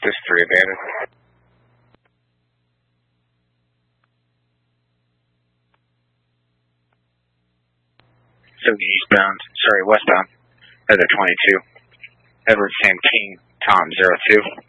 Texas, 3 abandoned. 70 eastbound, westbound, Heather 22. Edward Sam King, Tom 02.